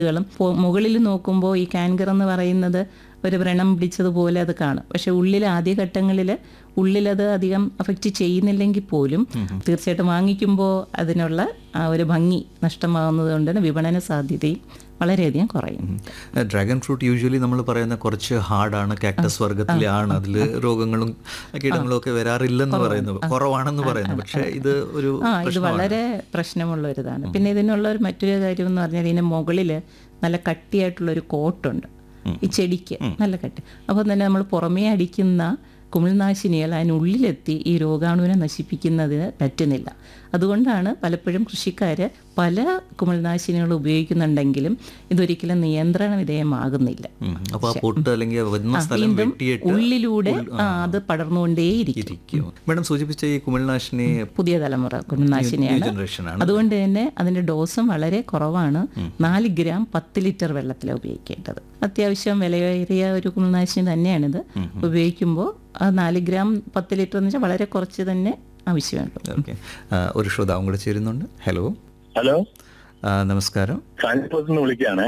മുകളിൽ നോക്കുമ്പോൾ ഈ കാൻകർ എന്ന് പറയുന്നത് ഒരു വ്രണം പിടിച്ചതുപോലെ അത് കാണും. പക്ഷെ ഉള്ളിൽ ആദ്യഘട്ടങ്ങളിൽ ഉള്ളിലത് അധികം അഫക്റ്റ് ചെയ്യുന്നില്ലെങ്കിൽ പോലും തീർച്ചയായിട്ടും വാങ്ങിക്കുമ്പോൾ അതിനുള്ള ആ ഒരു ഭംഗി നഷ്ടമാകുന്നത് കൊണ്ട് വിപണന സാധ്യതയും വളരെയധികം കുറയും. ഡ്രാഗൺ ഫ്രൂട്ട് യൂഷ്വലി നമ്മൾ പറയുന്ന കുറച്ച് ഹാർഡാണ്, കാക്ടസ് വർഗത്തിലാണ്, അതിൽ രോഗങ്ങളും കീടങ്ങളും ഒക്കെ വരാറില്ലെന്ന് പറയുന്നു, കുറവാണെന്ന് പറയുന്നു. പക്ഷേ ഇത് ഒരു ഇത് വളരെ പ്രശ്നമുള്ള ഒരു ഇതാണ്. പിന്നെ ഇതിനുള്ള ഒരു മറ്റൊരു കാര്യം എന്ന് പറഞ്ഞാൽ ഇതിന് മുകളിൽ നല്ല കട്ടിയായിട്ടുള്ളൊരു കോട്ടുണ്ട് ഈ ചെടിക്ക്, നല്ല കട്ടി. അപ്പോൾ തന്നെ നമ്മൾ പുറമേ അടിക്കുന്ന കുമിൾനാശിനികൾ അതിനുള്ളിലെത്തി ഈ രോഗാണുവിനെ നശിപ്പിക്കുന്നതിന് പറ്റുന്നില്ല. അതുകൊണ്ടാണ് പലപ്പോഴും കൃഷിക്കാർ പല കുമിൾനാശിനികൾ ഉപയോഗിക്കുന്നുണ്ടെങ്കിലും ഇതൊരിക്കലും നിയന്ത്രണ വിധേയമാകുന്നില്ല. വീണ്ടും ഉള്ളിലൂടെ അത് പടർന്നുകൊണ്ടേയിരിക്കും. മേഡം സൂചിപ്പിച്ച ഈ കുമിൾനാശിനി പുതിയ തലമുറ കുമിൾനാശിനിയാണ്. അതുകൊണ്ട് തന്നെ അതിന്റെ ഡോസും വളരെ കുറവാണ്. 4 ഗ്രാം 10 ലിറ്റർ വെള്ളത്തിലാണ് ഉപയോഗിക്കേണ്ടത്. അത്യാവശ്യം വിലയേറിയ ഒരു കുമിൾനാശിനി തന്നെയാണിത്. ഉപയോഗിക്കുമ്പോൾ 4 ഗ്രാം 10 ലിറ്റർ എന്ന് വെച്ചാൽ വളരെ കുറച്ച് തന്നെ ആവശ്യമുണ്ട്. ഒരു ശ്രോതാവും കൂടെ ചേരുന്നുണ്ട്. ഹലോ. ഹലോ, നമസ്കാരം. വിളിക്കുകയാണേ.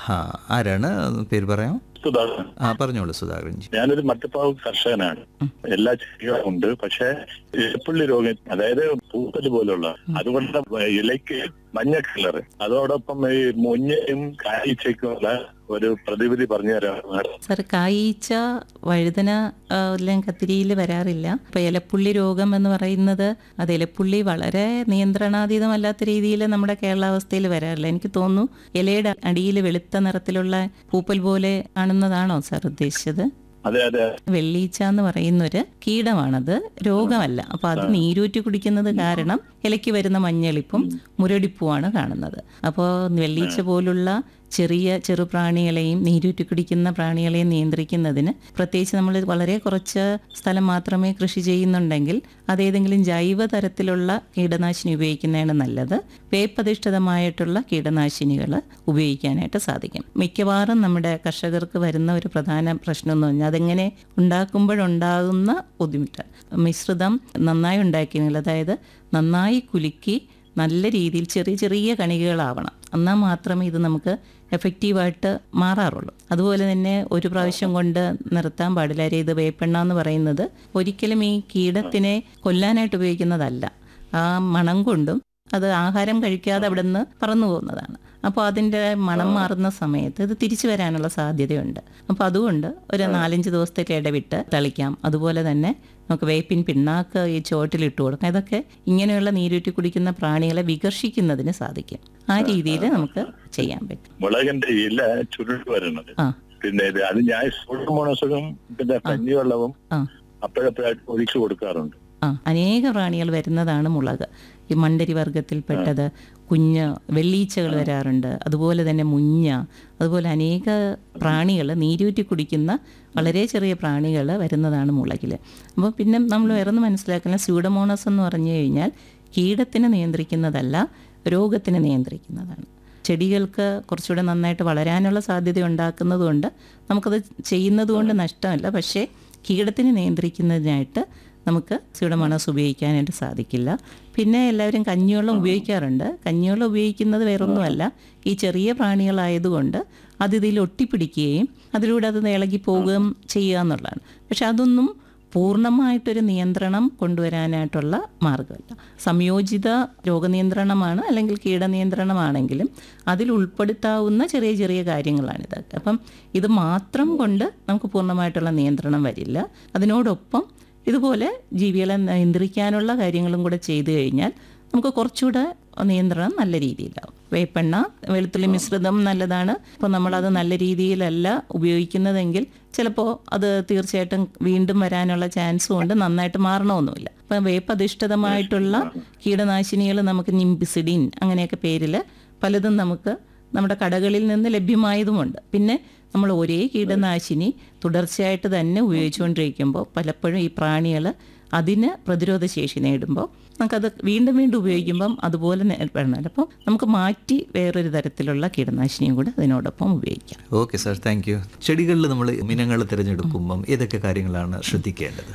ആരാണ്? പേര് പറയാം. സുധാകരൻ. പറഞ്ഞോളൂ സുധാകരൻ ജി. ഞാനൊരു മറ്റപ്പാവ് കർഷകനാണ്. എല്ലാ ചെടികളും ഉണ്ട്. പക്ഷെ ഇലപ്പുള്ളി രോഗം, അതായത് പൂപ്പല് പോലുള്ള, അതുകൊണ്ട് ഇലയ്ക്ക് മഞ്ഞ കളറ്, അതോടൊപ്പം ഈ മുഞ്ഞയും കായ്ച്ചയ്ക്കുമുള്ള ഒരു പ്രതിവിധി പറഞ്ഞു തരാം സാർ. കായ്ച്ച വഴുതന എല്ലാം കത്തിരിയിൽ വരാറില്ല. ഇപ്പൊ ഇലപ്പുള്ളി രോഗം എന്ന് പറയുന്നത് അത് ഇലപ്പുള്ളി വളരെ നിയന്ത്രണാതീതമല്ലാത്ത രീതിയിൽ നമ്മുടെ കേരളാവസ്ഥയിൽ വരാറില്ല. എനിക്ക് തോന്നുന്നു ഇലയുടെ അടിയിൽ വെളുത്ത നിറത്തിലുള്ള പൂപ്പൽ പോലെ കാണുന്നതാണോ സാർ ഉദ്ദേശിച്ചത്? അതെ അതെ. വെള്ളീച്ച എന്ന് പറയുന്നൊരു കീടമാണത്, രോഗമല്ല. അപ്പൊ അത് നീരൂറ്റി കുടിക്കുന്നത് കാരണം ഇലയ്ക്ക് വരുന്ന മഞ്ഞളിപ്പും മുരടിപ്പുമാണ് കാണുന്നത്. അപ്പോൾ വെള്ളീച്ച പോലുള്ള ചെറുപ്രാണികളെയും നീരൂറ്റി കുടിക്കുന്ന പ്രാണികളെയും നിയന്ത്രിക്കുന്നതിന് പ്രത്യേകിച്ച് നമ്മൾ വളരെ കുറച്ച് സ്ഥലം മാത്രമേ കൃഷി ചെയ്യുന്നുണ്ടെങ്കിൽ അതേതെങ്കിലും ജൈവ തരത്തിലുള്ള കീടനാശിനി ഉപയോഗിക്കുന്നതാണ് നല്ലത്. വേപ്പധിഷ്ഠിതമായിട്ടുള്ള കീടനാശിനികൾ ഉപയോഗിക്കാനായിട്ട് സാധിക്കും. മിക്കവാറും നമ്മുടെ കർഷകർക്ക് വരുന്ന ഒരു പ്രധാന പ്രശ്നം എന്ന് പറഞ്ഞാൽ അതെങ്ങനെ ഉണ്ടാക്കുമ്പോഴുണ്ടാകുന്ന ബുദ്ധിമുട്ട്. മിശ്രിതം നന്നായി ഉണ്ടാക്കിയെങ്കിൽ, അതായത് നന്നായി കുലുക്കി നല്ല രീതിയിൽ ചെറിയ ചെറിയ കണികകളാവണം. എന്നാൽ മാത്രമേ ഇത് നമുക്ക് എഫക്റ്റീവായിട്ട് മാറാറുള്ളൂ. അതുപോലെ തന്നെ ഒരു പ്രാവശ്യം കൊണ്ട് നിർത്താൻ പാടില്ല. ഇത് വേപ്പെണ്ണ എന്ന് പറയുന്നത് ഒരിക്കലും ഈ കീടത്തിനെ കൊല്ലാനായിട്ട് ഉപയോഗിക്കുന്നതല്ല. ആ മണം കൊണ്ടും അത് ആഹാരം കഴിക്കാതെ അവിടെ നിന്ന് പറന്നു പോകുന്നതാണ്. അപ്പോൾ അതിൻ്റെ മണം മാറുന്ന സമയത്ത് ഇത് തിരിച്ചു വരാനുള്ള സാധ്യതയുണ്ട്. അപ്പോൾ അതുകൊണ്ട് ഒരു 4-5 ദിവസത്തേക്ക് ഇടവിട്ട് തളിക്കാം. അതുപോലെ തന്നെ നമുക്ക് വേപ്പിൻ പിണ്ണാക്ക് ഈ ചോട്ടിലിട്ട് കൊടുക്കാം. ഇതൊക്കെ ഇങ്ങനെയുള്ള നീരൂറ്റി കുടിക്കുന്ന പ്രാണികളെ വികർഷിക്കുന്നതിന് സാധിക്കും. ആ രീതിയിൽ നമുക്ക് ചെയ്യാൻ പറ്റും. മുളകിന്റെ ഇല ചുരുട്ട് വരുന്നത്, പിന്നെ അത് ഞാൻ സൂഡോമോണസും പിന്നെ കഞ്ഞിവെള്ളവും അപ്പോഴപ്പോഴായിട്ട് ഒഴിച്ചു കൊടുക്കാറുണ്ട്. അനേക പ്രാണികൾ വരുന്നതാണ് മുളക്. ഈ മണ്ടരി വർഗത്തിൽപ്പെട്ടത്, കുഞ്ഞ് വെള്ളീച്ചകൾ വരാറുണ്ട്. അതുപോലെ തന്നെ മുഞ്ഞ, അതുപോലെ അനേക പ്രാണികൾ നീരൂറ്റി കുടിക്കുന്ന വളരെ ചെറിയ പ്രാണികൾ വരുന്നതാണ് മുളകിൽ. അപ്പോൾ പിന്നെ നമ്മൾ വേറൊന്ന് മനസ്സിലാക്കുന്ന സ്യൂഡോമോണസ് എന്ന് പറഞ്ഞു കഴിഞ്ഞാൽ കീടത്തിനെ നിയന്ത്രിക്കുന്നതല്ല, രോഗത്തിനെ നിയന്ത്രിക്കുന്നതാണ്. ചെടികൾക്ക് കുറച്ചുകൂടെ നന്നായിട്ട് വളരാനുള്ള സാധ്യത ഉണ്ടാക്കുന്നതുകൊണ്ട് നമുക്കത് ചെയ്യുന്നത് കൊണ്ട് നഷ്ടമല്ല. പക്ഷേ കീടത്തിനെ നിയന്ത്രിക്കുന്നതിനായിട്ട് നമുക്ക് സ്യൂഡോമോണസ് ഉപയോഗിക്കാനായിട്ട് സാധിക്കില്ല. പിന്നെ എല്ലാവരും കഞ്ഞിവെള്ളം ഉപയോഗിക്കാറുണ്ട്. കഞ്ഞിവെള്ളം ഉപയോഗിക്കുന്നത് വേറൊന്നുമല്ല, ഈ ചെറിയ പ്രാണികളായതുകൊണ്ട് അത് ഇതിൽ ഒട്ടിപ്പിടിക്കുകയും അതിലൂടെ അത് ഇളകി പോവുകയും ചെയ്യുക എന്നുള്ളതാണ്. പക്ഷെ അതൊന്നും പൂർണ്ണമായിട്ടൊരു നിയന്ത്രണം കൊണ്ടുവരാനായിട്ടുള്ള മാർഗമല്ല. സംയോജിത രോഗനിയന്ത്രണമാണ് അല്ലെങ്കിൽ കീടനിയന്ത്രണമാണെങ്കിലും അതിൽ ഉൾപ്പെടുത്താവുന്ന ചെറിയ ചെറിയ കാര്യങ്ങളാണിത്. അപ്പം ഇത് മാത്രം കൊണ്ട് നമുക്ക് പൂർണ്ണമായിട്ടുള്ള നിയന്ത്രണം വരില്ല. അതിനോടൊപ്പം ഇതുപോലെ ജീവികളെ നിയന്ത്രിക്കാനുള്ള കാര്യങ്ങളും കൂടെ ചെയ്തു കഴിഞ്ഞാൽ നമുക്ക് കുറച്ചുകൂടെ നിയന്ത്രണം നല്ല രീതിയിലാവും. വേപ്പെണ്ണ, വെളുത്തുള്ളി മിശ്രിതം നല്ലതാണ്. ഇപ്പോൾ നമ്മളത് നല്ല രീതിയിലല്ല ഉപയോഗിക്കുന്നതെങ്കിൽ ചിലപ്പോൾ അത് തീർച്ചയായിട്ടും വീണ്ടും വരാനുള്ള ചാൻസും ഉണ്ട്. നന്നായിട്ട് മാറണമൊന്നുമില്ല. ഇപ്പം വേപ്പധിഷ്ഠിതമായിട്ടുള്ള കീടനാശിനികൾ നമുക്ക് നിംബിസിഡിൻ അങ്ങനെയൊക്കെ പേരിൽ പലതും നമുക്ക് നമ്മുടെ കടകളിൽ നിന്ന് ലഭ്യമായതുമുണ്ട്. പിന്നെ നമ്മൾ ഒരേ കീടനാശിനി തുടർച്ചയായിട്ട് തന്നെ ഉപയോഗിച്ചുകൊണ്ടിരിക്കുമ്പോൾ പലപ്പോഴും ഈ പ്രാണികൾ അതിന് പ്രതിരോധ ശേഷി നേടുമ്പോൾ നമുക്കത് വീണ്ടും വീണ്ടും ഉപയോഗിക്കുമ്പം അതുപോലെ വരണം. അപ്പോൾ നമുക്ക് മാറ്റി വേറൊരു തരത്തിലുള്ള കീടനാശിനിയും കൂടെ അതിനോടൊപ്പം ഉപയോഗിക്കാം. Okay sir, thank you. ചെടികളിൽ നമ്മൾ ഇനങ്ങൾ തിരഞ്ഞെടുക്കുമ്പം ഏതൊക്കെ കാര്യങ്ങളാണ് ശ്രദ്ധിക്കേണ്ടത്?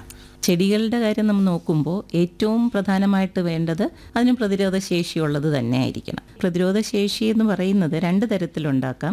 ചെടികളുടെ കാര്യം നമ്മൾ നോക്കുമ്പോൾ ഏറ്റവും പ്രധാനമായിട്ട് വേണ്ടത് അതിന് പ്രതിരോധ ശേഷിയുള്ളത് തന്നെ ആയിരിക്കണം. പ്രതിരോധ ശേഷി എന്ന് പറയുന്നത് 2 തരത്തിലുണ്ടാക്കാം.